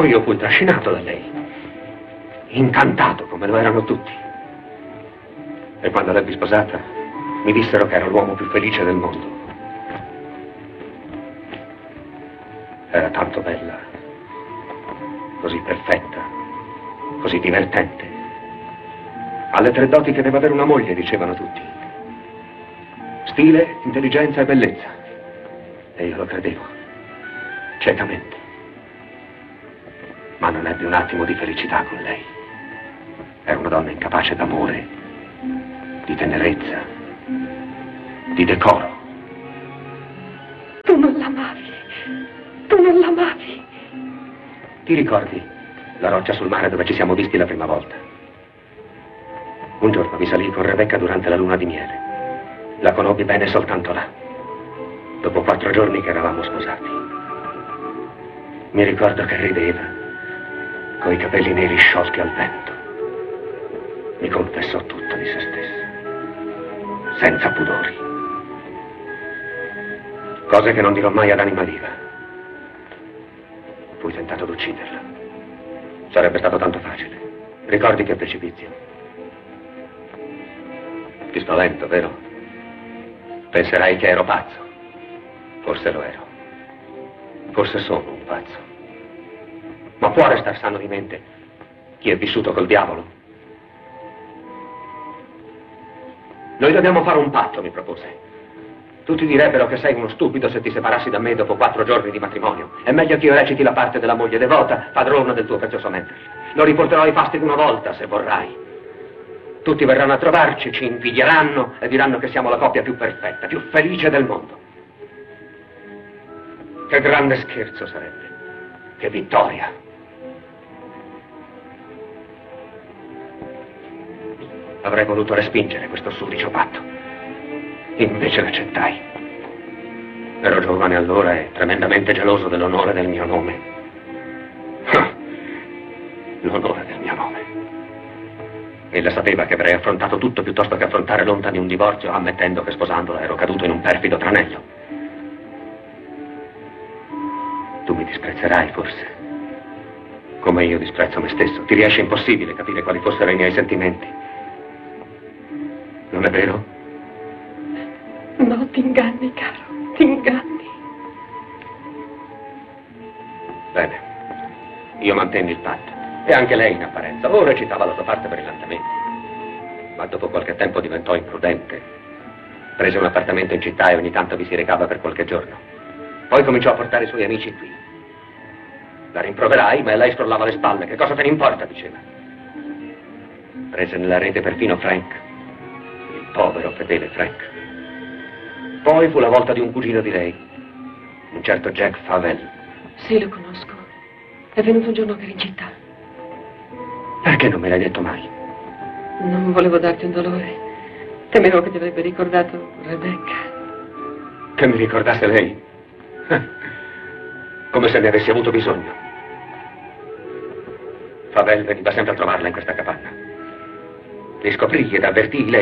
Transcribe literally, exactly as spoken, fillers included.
Poi io fui trascinato da lei, incantato come lo erano tutti. E quando l'ebbi sposata, mi dissero che era l'uomo più felice del mondo. Era tanto bella, così perfetta, così divertente. Ha le tre doti che deve avere una moglie, dicevano tutti. Stile, intelligenza e bellezza. E io lo credevo, ciecamente. Ma non ebbi un attimo di felicità con lei. Era una donna incapace d'amore, di tenerezza, di decoro. Tu non l'amavi. Tu non l'amavi. Ti ricordi la roccia sul mare dove ci siamo visti la prima volta? Un giorno vi salii con Rebecca durante la luna di miele. La conobbi bene soltanto là, dopo quattro giorni che eravamo sposati. Mi ricordo che rideva, coi capelli neri sciolti al vento. Mi confessò tutto di se stessa, senza pudori. Cose che non dirò mai ad anima viva. Fui tentato d'ucciderla. Sarebbe stato tanto facile. Ricordi che precipizio? Ti spavento, vero? Penserai che ero pazzo. Forse lo ero. Forse sono un pazzo. Ma può restar sano di mente chi è vissuto col diavolo? Noi dobbiamo fare un patto, mi propose. Tutti direbbero che sei uno stupido se ti separassi da me dopo quattro giorni di matrimonio. È meglio che io reciti la parte della moglie devota, padrona del tuo prezioso mentre. Lo riporterò ai fasti una volta, se vorrai. Tutti verranno a trovarci, ci invidieranno e diranno che siamo la coppia più perfetta, più felice del mondo. Che grande scherzo sarebbe. Che vittoria. Avrei voluto respingere questo sudicio patto. Invece l'accettai. Ero giovane allora e tremendamente geloso dell'onore del mio nome. L'onore del mio nome. Ella sapeva che avrei affrontato tutto piuttosto che affrontare l'onta di un divorzio, ammettendo che sposandola ero caduto in un perfido tranello. Tu mi disprezzerai, forse. Come io disprezzo me stesso. Ti riesce impossibile capire quali fossero i miei sentimenti. Non è vero? No, ti inganni, caro, ti inganni. Bene, io mantenni il patto. E anche lei in apparenza. O recitava la sua parte brillantemente. Ma dopo qualche tempo diventò imprudente. Prese un appartamento in città e ogni tanto vi si recava per qualche giorno. Poi cominciò a portare i suoi amici qui. La rimproverai, ma lei scrollava le spalle. Che cosa te ne importa, diceva. Prese nella rete perfino Frank. Il povero, fedele Frank. Poi fu la volta di un cugino di lei, un certo Jack Favell. Sì, lo conosco. È venuto un giorno che era in città. Perché non me l'hai detto mai? Non volevo darti un dolore. Temevo che ti avrebbe ricordato Rebecca. Che mi ricordasse lei? Come se ne avessi avuto bisogno. Favell veniva sempre a trovarla in questa capanna. Li scoprì ed avvertì lei.